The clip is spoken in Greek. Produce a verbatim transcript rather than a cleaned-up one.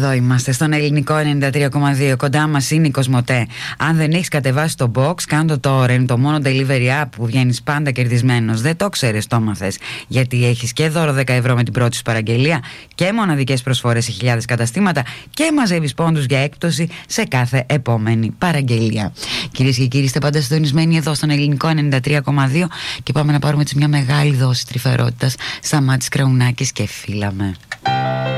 Εδώ είμαστε στον ελληνικό ενενήντα τρία κόμμα δύο. Κοντά μας είναι η Κοσμοτέ. Αν δεν έχεις κατεβάσει το box, κάνε το τώρα. Είναι το μόνο delivery app που βγαίνεις πάντα κερδισμένος. Δεν το ξέρεις, το μάθες. Γιατί έχεις και δώρο δέκα ευρώ με την πρώτη σου παραγγελία και μοναδικές προσφορές σε χιλιάδες καταστήματα και μαζεύεις πόντους για έκπτωση σε κάθε επόμενη παραγγελία. Κυρίες και κύριοι, είστε πάντα συντονισμένοι εδώ στον ελληνικό ενενήντα τρία κόμμα δύο και πάμε να πάρουμε μια μεγάλη δόση τρυφερότητας. Σταμάτης Κραουνάκης και Φύλαμε.